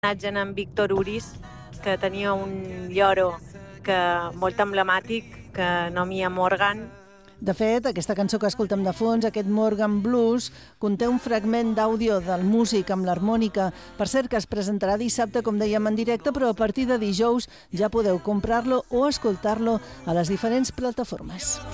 homenatge a en Víctor Uris, que tenia un lloro molt emblemàtic, que Nomia Morgan. De fet, aquesta cançó que escoltem de fons, aquest Morgan Blues, conté un fragment d'àudio del músic amb l'harmònica. Per cert, que es presentarà dissabte, com dèiem, en directe, però a partir de dijous ja podeu comprar-lo o escoltar-lo a les diferents plataformes.